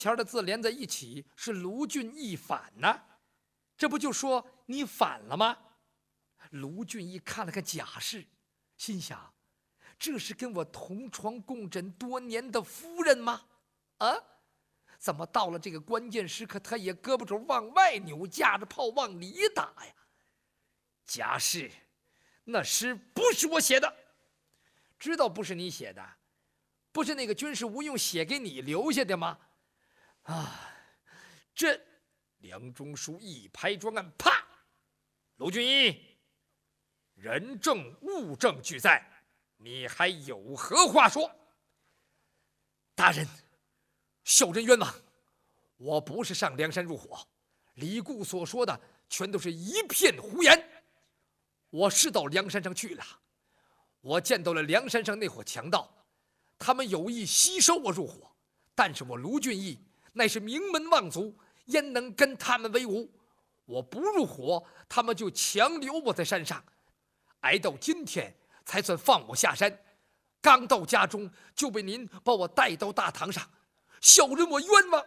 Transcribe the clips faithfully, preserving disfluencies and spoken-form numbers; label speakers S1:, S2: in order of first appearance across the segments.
S1: 前的字连在一起，是卢俊义反呢，这不就说你反了吗？卢俊义看了看贾氏，心想：这是跟我同床共枕多年的夫人吗？啊，怎么到了这个关键时刻，他也胳膊肘往外扭，架着炮往里打呀？贾氏，那诗不是我写的，知道不是你写的，不是那个军事吴用写给你留下的吗？啊，这梁中书一拍桌案，啪！卢俊义，人证物证俱在，你还有何话说？大人，小人冤枉，我不是上梁山入伙，李固所说的全都是一片胡言。我是到梁山上去了，我见到了梁山上那伙强盗，他们有意吸收我入伙，但是我卢俊义乃是名门望族，焉能跟他们为伍？我不入伙，他们就强留我在山上，挨到今天才算放我下山。刚到家中，就被您把我带到大堂上，小人我冤枉。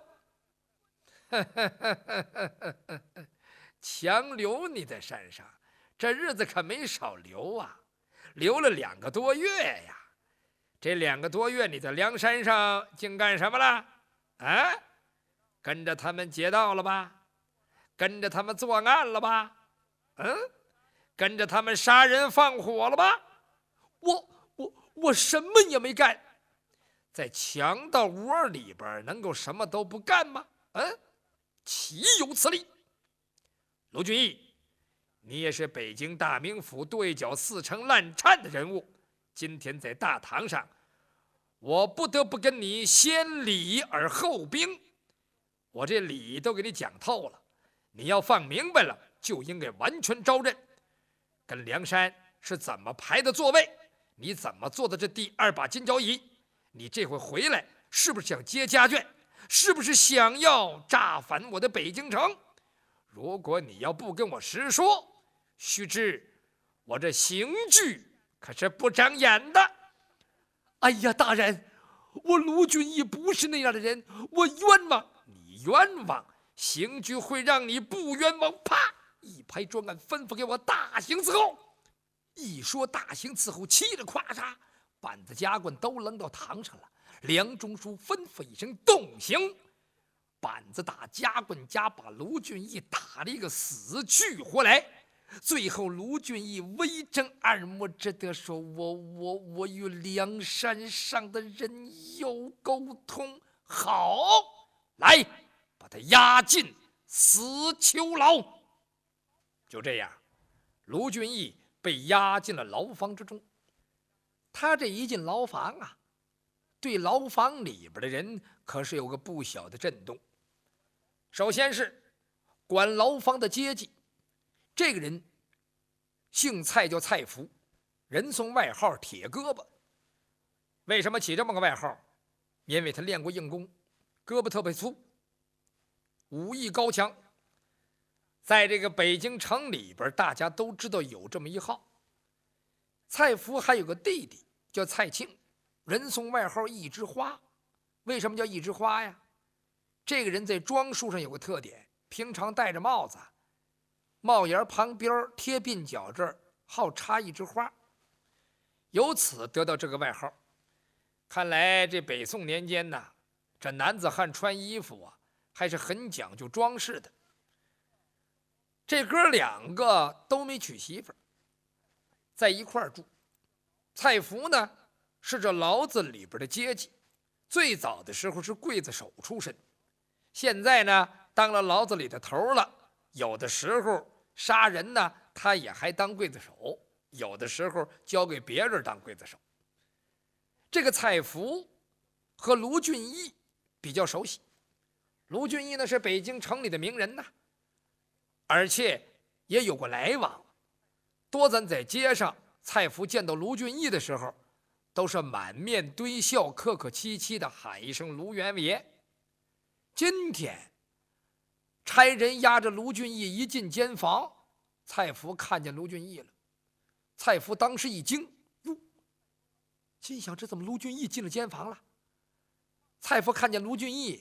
S1: 强留你在山上，这日子可没少留啊，留了两个多月呀。这两个多月你在梁山上竟干什么了？啊，跟着他们劫道了吧？跟着他们作案了吧？嗯，跟着他们杀人放火了吧？我我我什么也没干，在强盗窝里边能够什么都不干吗？嗯，岂有此理！卢俊义，你也是北京大名府对角四城烂颤的人物，今天在大堂上，我不得不跟你先礼而后兵。我这理都给你讲透了，你要放明白了，就应该完全招认。跟梁山是怎么排的座位，你怎么坐的这第二把金交椅，你这回回来是不是想接家眷？是不是想要炸反我的北京城？如果你要不跟我实说，须知我这刑具可是不长眼的。哎呀，大人，我卢俊义不是那样的人，我冤枉。你冤枉，刑具会让你不冤枉。啪！一拍桌案，吩咐给我大刑伺候。一说大刑伺候，嘁哩喀嚓，板子夹棍都扔到堂上了。梁中书吩咐一声动刑，板子打，夹棍夹，把卢俊义打了一个死去活来。最后卢俊义微睁二目，只得说：“我我我与梁山上的人有沟通，好，来把他押进死囚牢。”就这样，卢俊义被押进了牢房之中。他这一进牢房啊，对牢房里边的人可是有个不小的震动。首先是管牢房的阶级，这个人姓蔡，叫蔡福，人送外号铁胳膊。为什么起这么个外号？因为他练过硬功，胳膊特别粗，武艺高强。在这个北京城里边，大家都知道有这么一号。蔡福还有个弟弟叫蔡庆，人送外号一枝花。为什么叫一枝花呀？这个人在装束上有个特点，平常戴着帽子，帽檐旁边贴鬓角这儿好插一枝花，由此得到这个外号。看来这北宋年间呢，这男子汉穿衣服啊还是很讲究装饰的。这哥两个都没娶媳妇儿，在一块儿住。蔡福呢是这牢子里边的阶级，最早的时候是刽子手出身，现在呢当了牢子里的头了。有的时候杀人呢，他也还当刽子手，有的时候交给别人当刽子手。这个蔡福和卢俊义比较熟悉。卢俊义呢是北京城里的名人呐，而且也有过来往。多咱在街上，蔡福见到卢俊义的时候，都是满面堆笑，客客气气的喊一声卢元爷。今天差人押着卢俊义一进监房，蔡福看见卢俊义了。蔡福当时一惊，哟，心想这怎么卢俊义进了监房了？蔡福看见卢俊义，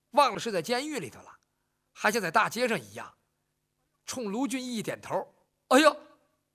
S1: 忘了是在监狱里头了，还像在大街上一样，冲卢俊义一点头。哎呦，